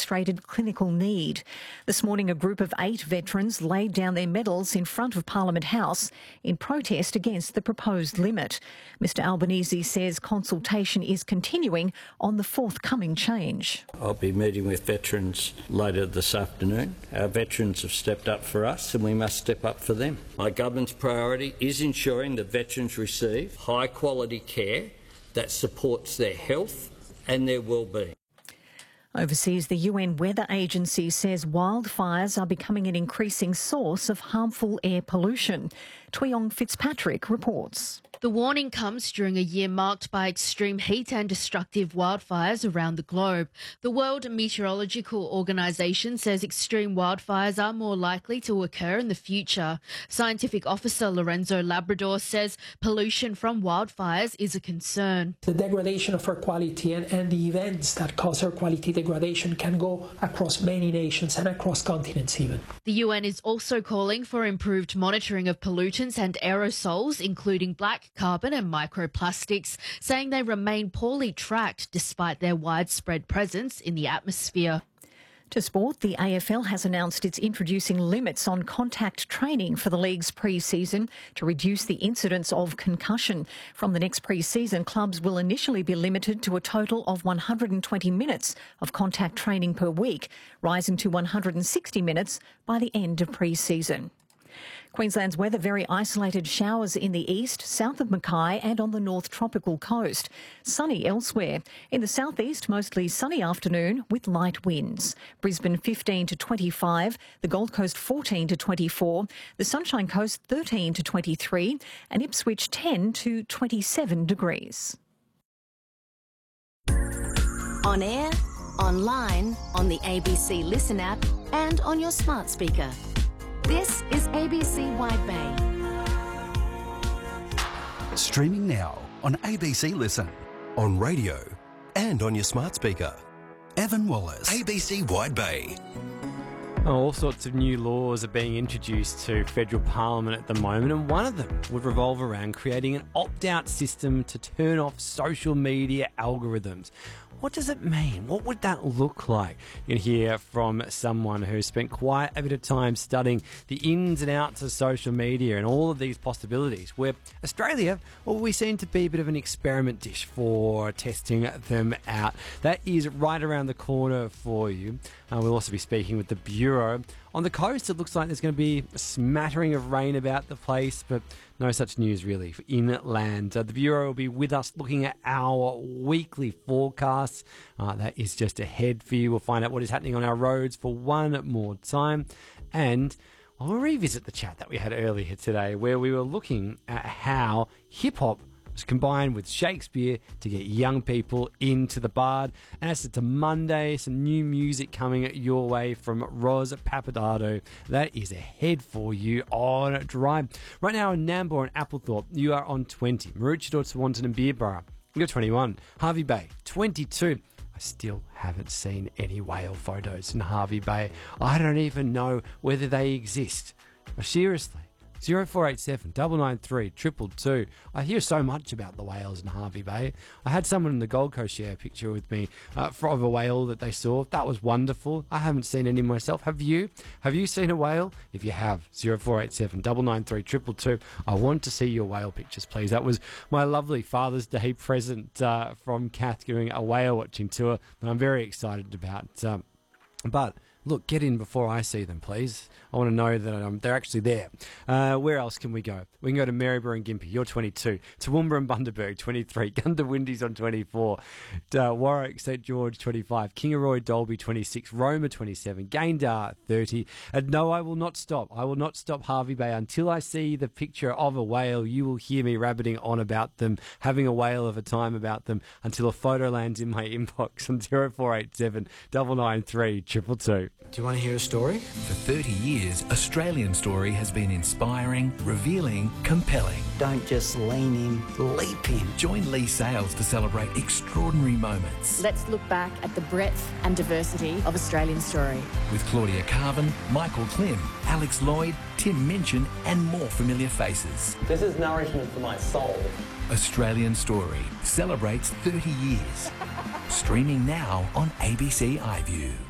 demonstrated clinical need. This morning, a group of 8 veterans laid down their medals in front of Parliament House in protest against the proposed limit. Mr Albanese says consultation is continuing on the forthcoming change. I'll be meeting with veterans later this afternoon. Our veterans have stepped up for us and we must step up for them. My government's priority is ensuring that veterans receive high quality care that supports their health and their well-being. Overseas, the UN Weather Agency says wildfires are becoming an increasing source of harmful air pollution. Tuyong Fitzpatrick reports. The warning comes during a year marked by extreme heat and destructive wildfires around the globe. The World Meteorological Organization says extreme wildfires are more likely to occur in the future. Scientific Officer Lorenzo Labrador says pollution from wildfires is a concern. The degradation of air quality and the events that cause air quality degradation can go across many nations and across continents even. The UN is also calling for improved monitoring of pollutants and aerosols, including black carbon and microplastics, saying they remain poorly tracked despite their widespread presence in the atmosphere. To sport, the AFL has announced it's introducing limits on contact training for the league's pre-season to reduce the incidence of concussion. From the next pre-season, clubs will initially be limited to a total of 120 minutes of contact training per week, rising to 160 minutes by the end of pre-season. Queensland's weather, very isolated showers in the east, south of Mackay and on the north tropical coast. Sunny elsewhere. In the southeast, mostly sunny afternoon with light winds. Brisbane 15 to 25, the Gold Coast 14 to 24, the Sunshine Coast 13 to 23 and Ipswich 10 to 27 degrees. On air, online, on the ABC Listen app and on your smart speaker. This is ABC Wide Bay. Streaming now on ABC Listen, on radio and on your smart speaker. Evan Wallace, ABC Wide Bay. All sorts of new laws are being introduced to federal parliament at the moment, and one of them would revolve around creating an opt-out system to turn off social media algorithms. What does it mean? What would that look like? You can hear from someone who's spent quite a bit of time studying the ins and outs of social media and all of these possibilities, where Australia, well, we seem to be a bit of an experiment dish for testing them out. That is right around the corner for you. We'll also be speaking with the Bureau. On the coast, it looks like there's going to be a smattering of rain about the place, but no such news really for inland. The Bureau will be with us looking at our weekly forecasts. That is just ahead for you. We'll find out what is happening on our roads for one more time. And I'll revisit the chat that we had earlier today, where we were looking at how hip-hop was combined with Shakespeare to get young people into the Bard. And as it's a Monday, some new music coming your way from Ros Papadado. That is ahead for you on Drive. Right now in Nambour and Applethorpe, you are on 20. Maroochydore, Swanton and Beerborough, you're 21. Harvey Bay, 22. I still haven't seen any whale photos in Harvey Bay. I don't even know whether they exist. Seriously. 0487 993 222. I hear so much about the whales in Harvey Bay. I had someone in the Gold Coast share a picture with me of a whale that they saw. That was wonderful. I haven't seen any myself. Have you? Have you seen a whale? If you have, 0487 993 222. I want to see your whale pictures, please. That was my lovely Father's Day present from Kath doing a whale watching tour that I'm very excited about. But look, get in before I see them, please. I want to know that they're actually there. Where else can we go? We can go to Maryborough and Gympie. You're 22. Toowoomba and Bundaberg, 23. Gundawindies on 24. Warwick, St George, 25. Kingaroy, Dalby, 26. Roma, 27. Gayndah, 30. And no, I will not stop. I will not stop Harvey Bay until I see the picture of a whale. You will hear me rabbiting on about them, having a whale of a time about them, until a photo lands in my inbox on 0487 993 222. Do you want to hear a story? For 30 years, Australian Story has been inspiring, revealing, compelling. Don't just lean in, leap in. Join Lee Sales to celebrate extraordinary moments. Let's look back at the breadth and diversity of Australian Story. With Claudia Carvin, Michael Klim, Alex Lloyd, Tim Minchin and more familiar faces. This is nourishment for my soul. Australian Story celebrates 30 years. Streaming now on ABC iView.